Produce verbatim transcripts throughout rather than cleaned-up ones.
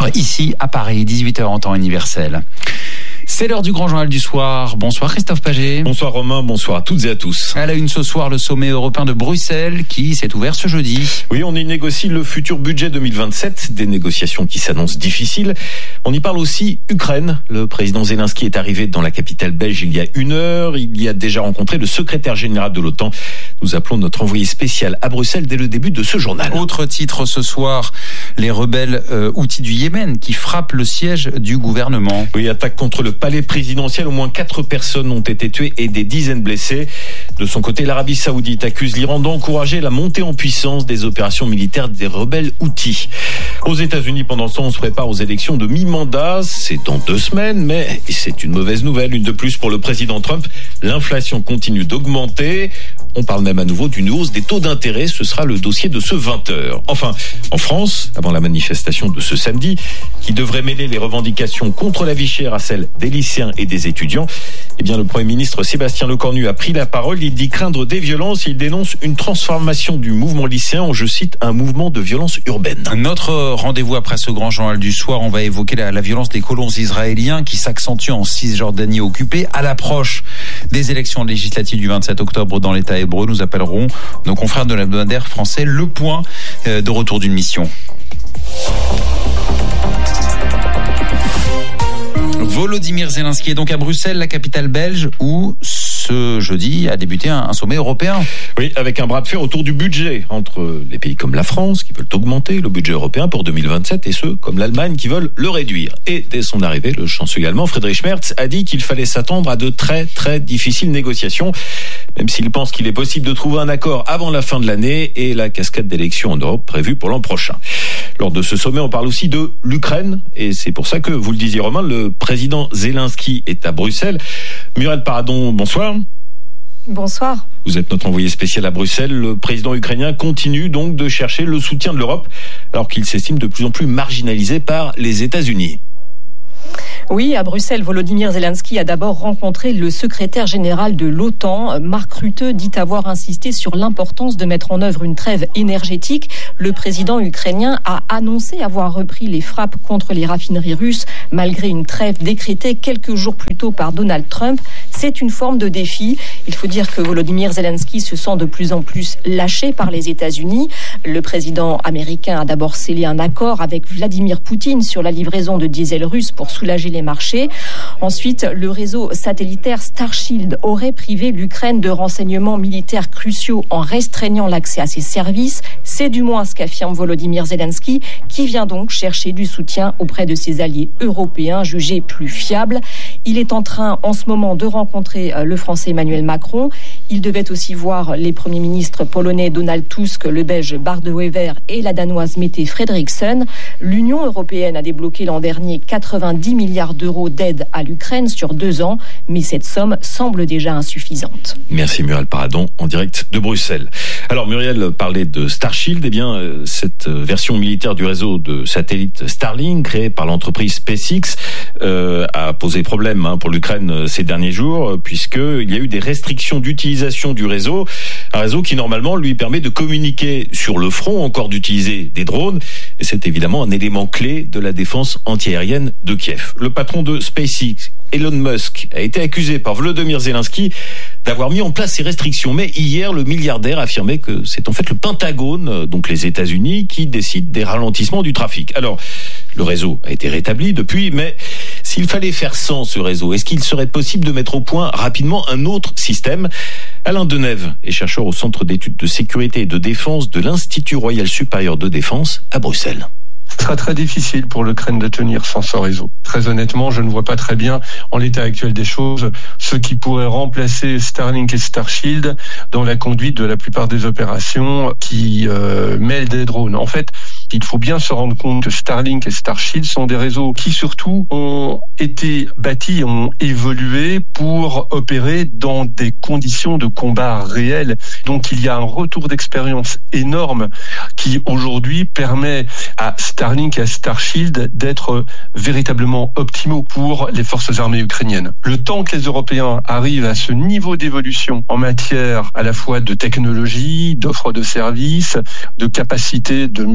ici à Paris, dix-huit heures en temps universel. C'est l'heure du grand journal du soir. Bonsoir Christophe Paget. Bonsoir Romain, bonsoir à toutes et à tous. À la une ce soir, le sommet européen de Bruxelles qui s'est ouvert ce jeudi. Oui, on y négocie le futur budget deux mille vingt-sept, des négociations qui s'annoncent difficiles. On y parle aussi Ukraine. Le président Zelensky est arrivé dans la capitale belge il y a une heure. Il y a déjà rencontré le secrétaire général de l'OTAN. Nous appelons notre envoyé spécial à Bruxelles dès le début de ce journal. Autre titre ce soir, les rebelles euh, houthis du Yémen qui frappent le siège du gouvernement. Oui, attaque contre le palais présidentiel. Au moins quatre personnes ont été tuées et des dizaines blessées. De son côté, l'Arabie Saoudite accuse l'Iran d'encourager la montée en puissance des opérations militaires des rebelles houthis. Aux États-Unis, pendant ce temps, on se prépare aux élections de mi-mandat. C'est dans deux semaines, mais c'est une mauvaise nouvelle, une de plus pour le président Trump. L'inflation continue d'augmenter. On parle même à nouveau d'une hausse des taux d'intérêt. Ce sera le dossier de ce vingt heures. Enfin, en France, avant la manifestation de ce samedi, qui devrait mêler les revendications contre la vie chère à celles des lycéens et des étudiants, eh bien, le Premier ministre Sébastien Lecornu a pris la parole. Il dit craindre des violences. Il dénonce une transformation du mouvement lycéen en, je cite, un mouvement de violence urbaine. Notre rendez-vous après ce grand journal du soir, on va évoquer la, la violence des colons israéliens qui s'accentue en Cisjordanie occupée à l'approche des élections législatives du vingt-sept octobre dans l'État hébreu. Nous appellerons nos confrères de l'hebdomadaire français Le Point euh, de retour d'une mission. Volodymyr Zelensky est donc à Bruxelles, la capitale belge, où ce jeudi a débuté un, un sommet européen. Oui, avec un bras de fer autour du budget entre les pays comme la France qui veulent augmenter le budget européen pour deux mille vingt-sept et ceux comme l'Allemagne qui veulent le réduire. Et dès son arrivée, le chancelier allemand Friedrich Merz a dit qu'il fallait s'attendre à de très très difficiles négociations, même s'il pense qu'il est possible de trouver un accord avant la fin de l'année et la cascade d'élections en Europe prévue pour l'an prochain. Lors de ce sommet, on parle aussi de l'Ukraine et c'est pour ça que, vous le disiez Romain, le président Zelensky est à Bruxelles. Muriel Paradon, bonsoir. Bonsoir. Vous êtes notre envoyé spécial à Bruxelles. Le président ukrainien continue donc de chercher le soutien de l'Europe alors qu'il s'estime de plus en plus marginalisé par les États-Unis. Oui, à Bruxelles, Volodymyr Zelensky a d'abord rencontré le secrétaire général de l'OTAN. Mark Rutte dit avoir insisté sur l'importance de mettre en œuvre une trêve énergétique. Le président ukrainien a annoncé avoir repris les frappes contre les raffineries russes malgré une trêve décrétée quelques jours plus tôt par Donald Trump. C'est une forme de défi. Il faut dire que Volodymyr Zelensky se sent de plus en plus lâché par les États-Unis. Le président américain a d'abord scellé un accord avec Vladimir Poutine sur la livraison de diesel russe pour soulager les marchés. Ensuite, le réseau satellitaire Starshield aurait privé l'Ukraine de renseignements militaires cruciaux en restreignant l'accès à ses services. C'est du moins ce qu'affirme Volodymyr Zelensky, qui vient donc chercher du soutien auprès de ses alliés européens jugés plus fiables. Il est en train en ce moment de rencontrer le Français Emmanuel Macron. Il devait aussi voir les premiers ministres polonais Donald Tusk, le belge Bart de Wever et la danoise Mette Frederiksen. L'Union européenne a débloqué l'an dernier quatre-vingt-dix milliards d'euros d'aide à l'Ukraine sur deux ans, mais cette somme semble déjà insuffisante. Merci Muriel Paradon, en direct de Bruxelles. Alors Muriel parlait de Starshield, eh bien cette version militaire du réseau de satellites Starlink créé par l'entreprise SpaceX euh, a posé problème hein, pour l'Ukraine ces derniers jours, puisqu'il y a eu des restrictions d'utilisation du réseau, un réseau qui normalement lui permet de communiquer sur le front, encore d'utiliser des drones, et c'est évidemment un élément clé de la défense antiaérienne de Kiev. Le patron de SpaceX, Elon Musk, a été accusé par Volodymyr Zelensky d'avoir mis en place ces restrictions. Mais hier, le milliardaire affirmait que c'est en fait le Pentagone, donc les États-Unis, qui décide des ralentissements du trafic. Alors, le réseau a été rétabli depuis, mais s'il fallait faire sans ce réseau, est-ce qu'il serait possible de mettre au point rapidement un autre système ? Alain Denève est chercheur au Centre d'études de sécurité et de défense de l'Institut Royal Supérieur de Défense à Bruxelles. Ce sera très difficile pour l'Ukraine de tenir sans ce réseau. Très honnêtement, je ne vois pas très bien, en l'état actuel des choses, ce qui pourrait remplacer Starlink et Starshield dans la conduite de la plupart des opérations qui euh, mêlent des drones. En fait, il faut bien se rendre compte que Starlink et Starshield sont des réseaux qui surtout ont été bâtis, ont évolué pour opérer dans des conditions de combat réelles. Donc il y a un retour d'expérience énorme qui aujourd'hui permet à Starlink et à Starshield d'être véritablement optimaux pour les forces armées ukrainiennes. Le temps que les Européens arrivent à ce niveau d'évolution en matière à la fois de technologie, d'offres de services, de capacité de mise à jour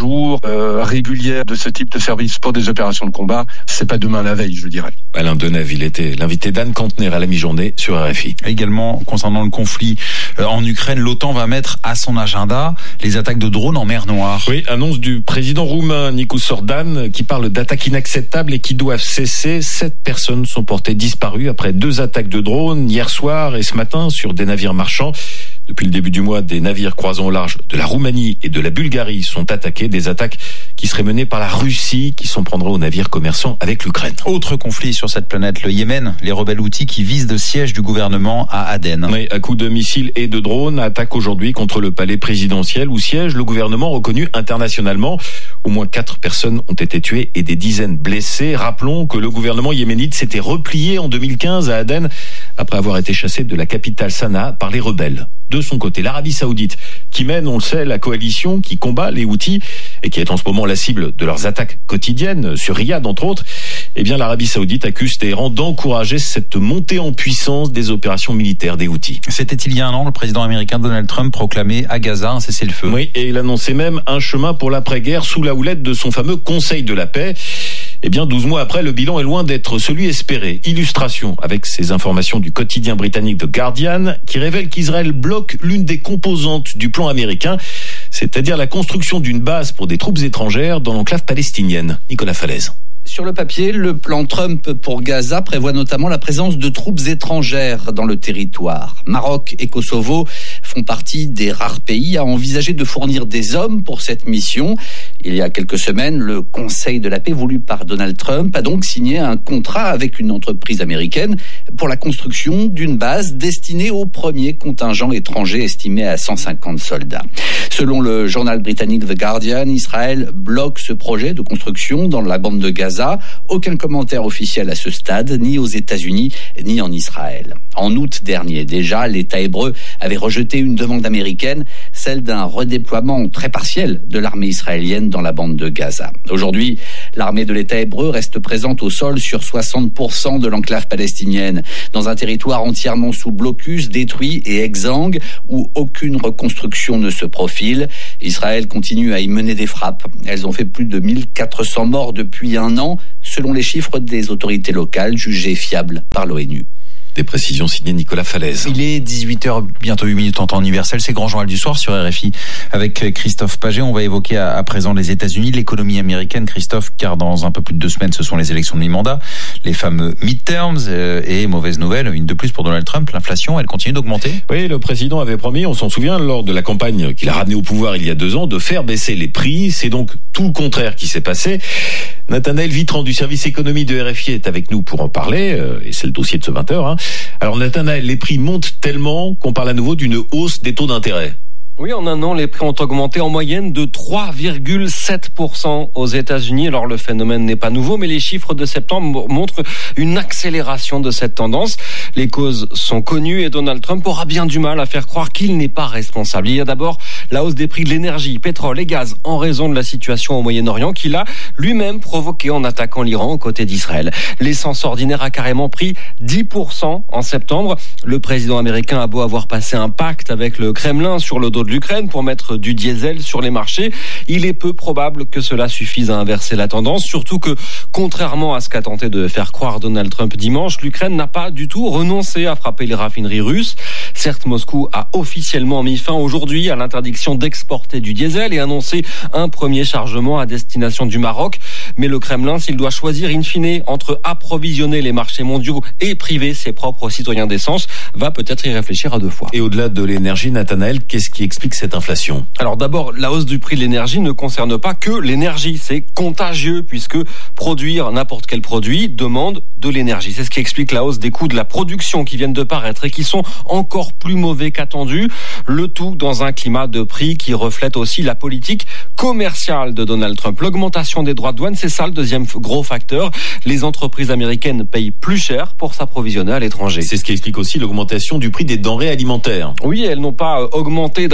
jour euh, régulière de ce type de service pour des opérations de combat, c'est pas demain la veille, je dirais. Alain Denève, il était l'invité d'Anne Cantener à la mi-journée sur R F I. Également, concernant le conflit euh, en Ukraine, l'OTAN va mettre à son agenda les attaques de drones en mer Noire. Oui, annonce du président roumain Nikos Orban qui parle d'attaques inacceptables et qui doivent cesser. Sept personnes sont portées disparues après deux attaques de drones hier soir et ce matin sur des navires marchands. Depuis le début du mois, des navires croisant au large de la Roumanie et de la Bulgarie sont attaqués. Des attaques qui seraient menées par la Russie, qui s'en prendra aux navires commerçants avec l'Ukraine. Autre conflit sur cette planète, le Yémen. Les rebelles houthis qui visent le siège du gouvernement à Aden. Oui, à coups de missiles et de drones, attaque aujourd'hui contre le palais présidentiel où siège le gouvernement reconnu internationalement. Au moins quatre personnes ont été tuées et des dizaines blessées. Rappelons que le gouvernement yéménite s'était replié en deux mille quinze à Aden après avoir été chassé de la capitale Sanaa par les rebelles. De son côté, l'Arabie Saoudite, qui mène, on le sait, la coalition qui combat les Houthis et qui est en ce moment la cible de leurs attaques quotidiennes sur Riyad, entre autres, eh bien, l'Arabie Saoudite accuse Téhéran d'encourager cette montée en puissance des opérations militaires des Houthis. C'était il y a un an, le président américain Donald Trump proclamait à Gaza un cessez-le-feu. Oui, et il annonçait même un chemin pour l'après-guerre sous la houlette de son fameux Conseil de la paix. Eh bien, douze mois après, le bilan est loin d'être celui espéré. Illustration avec ces informations du quotidien britannique The Guardian qui révèle qu'Israël bloque l'une des composantes du plan américain, c'est-à-dire la construction d'une base pour des troupes étrangères dans l'enclave palestinienne. Nicolas Falaise. Sur le papier, le plan Trump pour Gaza prévoit notamment la présence de troupes étrangères dans le territoire. Maroc et Kosovo font partie des rares pays à envisager de fournir des hommes pour cette mission. Il y a quelques semaines, le Conseil de la paix voulu par Donald Trump a donc signé un contrat avec une entreprise américaine pour la construction d'une base destinée au premier contingent étranger estimé à cent cinquante soldats. Selon le journal britannique The Guardian, Israël bloque ce projet de construction dans la bande de Gaza. Aucun commentaire officiel à ce stade, ni aux États-Unis, ni en Israël. En août dernier, déjà, l'État hébreu avait rejeté une demande américaine, celle d'un redéploiement très partiel de l'armée israélienne dans la bande de Gaza. Aujourd'hui, l'armée de l'État hébreu reste présente au sol sur soixante pour cent de l'enclave palestinienne, dans un territoire entièrement sous blocus, détruit et exsangue, où aucune reconstruction ne se profile. Israël continue à y mener des frappes. Elles ont fait plus de mille quatre cents morts depuis un an, selon les chiffres des autorités locales jugées fiables par l'ONU. Des précisions signées Nicolas Falaise. Il est dix-huit heures, bientôt huit minutes en temps universel. C'est Grand Journal du Soir sur R F I avec Christophe Paget. On va évoquer à, à présent les États-Unis, l'économie américaine, Christophe, car dans un peu plus de deux semaines, ce sont les élections de mi-mandat, les fameux midterms euh, et mauvaise nouvelle, une de plus pour Donald Trump, l'inflation, elle continue d'augmenter. Oui, le président avait promis, on s'en souvient, lors de la campagne qu'il a ramené au pouvoir il y a deux ans, de faire baisser les prix. C'est donc tout le contraire qui s'est passé. Nathanaël Vitran du service économie de R F I est avec nous pour en parler, euh, et c'est le dossier de ce vingt heures. Hein. Alors Nathanaël, les prix montent tellement qu'on parle à nouveau d'une hausse des taux d'intérêt. Oui, en un an, les prix ont augmenté en moyenne de trois virgule sept pour cent aux États-Unis. Alors le phénomène n'est pas nouveau, mais les chiffres de septembre montrent une accélération de cette tendance. Les causes sont connues et Donald Trump aura bien du mal à faire croire qu'il n'est pas responsable. Il y a d'abord la hausse des prix de l'énergie, pétrole et gaz, en raison de la situation au Moyen-Orient qu'il a lui-même provoqué en attaquant l'Iran aux côtés d'Israël. L'essence ordinaire a carrément pris dix pour cent en septembre. Le président américain a beau avoir passé un pacte avec le Kremlin sur le dos de l'Ukraine pour mettre du diesel sur les marchés, il est peu probable que cela suffise à inverser la tendance, surtout que, contrairement à ce qu'a tenté de faire croire Donald Trump dimanche, l'Ukraine n'a pas du tout renoncé à frapper les raffineries russes. Certes, Moscou a officiellement mis fin aujourd'hui à l'interdiction d'exporter du diesel et annoncé un premier chargement à destination du Maroc, mais le Kremlin, s'il doit choisir in fine entre approvisionner les marchés mondiaux et priver ses propres citoyens d'essence, va peut-être y réfléchir à deux fois. Et au-delà de l'énergie, Nathanaël, qu'est-ce qui explique cette inflation? Alors d'abord, la hausse du prix de l'énergie ne concerne pas que l'énergie, c'est contagieux puisque produire n'importe quel produit demande de l'énergie. C'est ce qui explique la hausse des coûts de la production qui viennent de paraître et qui sont encore plus mauvais qu'attendu. Le tout dans un climat de prix qui reflète aussi la politique commerciale de Donald Trump. L'augmentation des droits de douane, c'est ça le deuxième gros facteur. Les entreprises américaines payent plus cher pour s'approvisionner à l'étranger. C'est ce qui explique aussi l'augmentation du prix des denrées alimentaires. Oui, elles n'ont pas augmenté davantage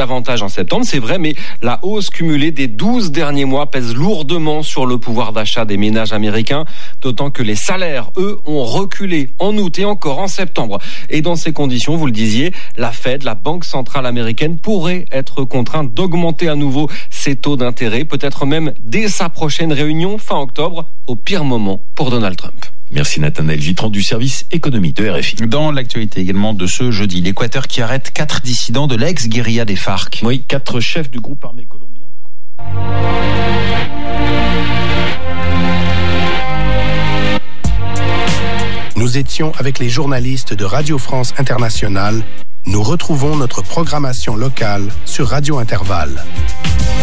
davantage en septembre, c'est vrai, mais la hausse cumulée des douze derniers mois pèse lourdement sur le pouvoir d'achat des ménages américains, d'autant que les salaires, eux, ont reculé en août et encore en septembre. Et dans ces conditions, vous le disiez, la Fed, la Banque centrale américaine, pourrait être contrainte d'augmenter à nouveau ses taux d'intérêt, peut-être même dès sa prochaine réunion fin octobre, au pire moment pour Donald Trump. Merci Nathanaël Vitran du service économie de R F I. Dans l'actualité également de ce jeudi, l'Équateur qui arrête quatre dissidents de l'ex-guérilla des FARC. Oui, quatre chefs du groupe armé colombien. Nous étions avec les journalistes de Radio France Internationale. Nous retrouvons notre programmation locale sur Radio Intervalle.